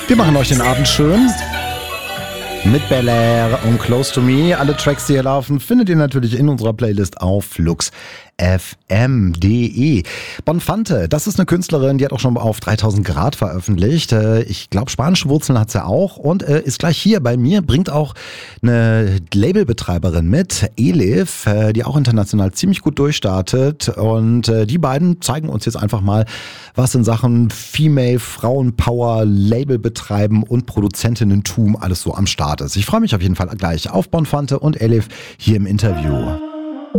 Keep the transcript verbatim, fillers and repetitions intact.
Wir machen euch den Abend schön. Mit Bel Air und Close to Me. Alle Tracks, die hier laufen, findet ihr natürlich in unserer Playlist auf flux f m punkt d e. Bonfante, das ist eine Künstlerin, die hat auch schon auf dreitausend Grad veröffentlicht. Ich glaube, spanische Wurzeln hat sie auch und ist gleich hier bei mir. Bringt auch eine Labelbetreiberin mit, Elif, die auch international ziemlich gut durchstartet. Und die beiden zeigen uns jetzt einfach mal, was in Sachen Female, Frauenpower, Labelbetreiben und Produzentinnentum alles so am Start ist. Ich freue mich auf jeden Fall gleich auf Bonfante und Elif hier im Interview.